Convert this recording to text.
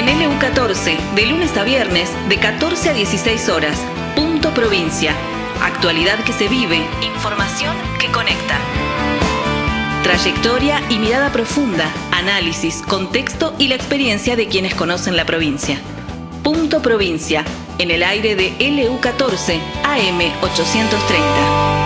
En LU14, de lunes a viernes, de 14 a 16 horas. Punto Provincia. Actualidad que se vive, información que conecta. Trayectoria y mirada profunda, análisis, contexto y la experiencia de quienes conocen la provincia. Punto Provincia, en el aire de LU14, AM 830.